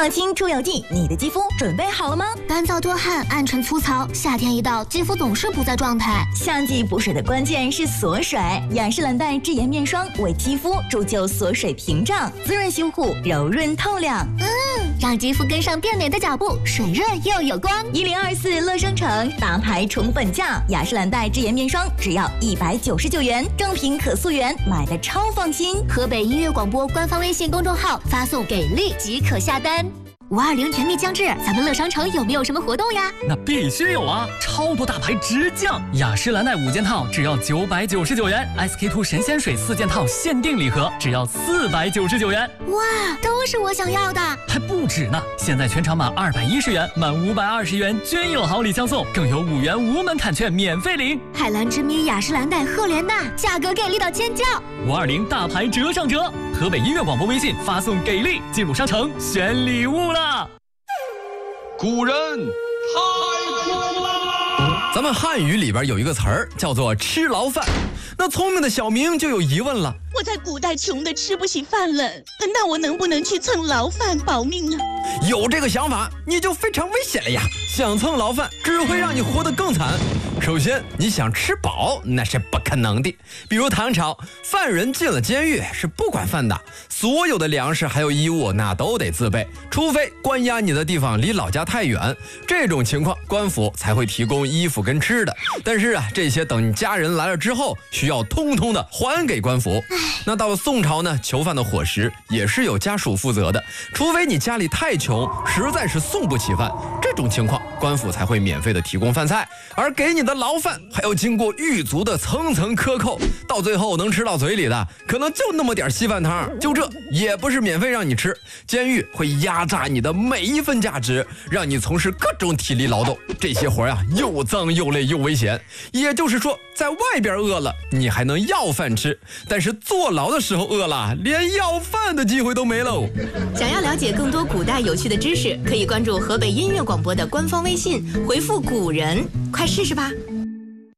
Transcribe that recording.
放心出游记，你的肌肤准备好了吗？ 干燥多汗、暗沉粗糙，夏天一到，肌肤总是不在状态。 夏季补水的关键是锁水，雅诗兰黛智妍面霜为肌肤铸就锁水屏障，滋润修护，柔润透亮。 让肌肤跟上变美的脚步，水润又有光。 1024乐商城大牌宠本价，雅诗兰黛智妍面霜只要199元，正品可溯源，买的超放心。 河北音乐广播官方微信公众号发送给力即可下单。520甜蜜将至，咱们乐商城有没有什么活动呀？ 那必须有啊！超多大牌直降，雅诗兰黛5件套只要999元 ，SK2 神仙水4件套限定礼盒只要499元。 哇，都是我想要的！ 还不止呢！现在全场满210元，满520元均有好礼相送，更有5元无门槛券免费领。 海蓝之谜雅诗兰黛赫莲娜，价格给力到尖叫 ！520大牌折上折，河北音乐广播微信发送给力，进入商城选礼物了。 古人太苦了。 咱们汉语里边有一个词儿叫做吃牢饭，那聪明的小明就有疑问了： 我在古代穷的吃不起饭了，那我能不能去蹭牢饭保命呢？ 有这个想法你就非常危险了呀！想蹭牢饭只会让你活得更惨。首先你想吃饱那是不可能的，比如唐朝犯人进了监狱是不管饭的，所有的粮食还有衣物那都得自备，除非关押你的地方离老家太远，这种情况官府才会提供衣服跟吃的，但是这些等你家人来了之后需要通通的还给官府。那到了宋朝呢，囚犯的伙食也是有家属负责的，除非你家里太穷实在是送不起饭，这种情况官府才会免费的提供饭菜，而给你的牢饭还要经过狱卒的层层克扣，到最后能吃到嘴里的可能就那么点稀饭汤，就这也不是免费让你吃，监狱会压榨你的每一份价值，让你从事各种体力劳动，这些活呀又脏又累又危险。也就是说在外边饿了你还能要饭吃，但是坐牢的时候饿了连要饭的机会都没喽。 想要了解更多古代有趣的知识，可以关注河北音乐广播的官方微信，回复古人，快试试吧。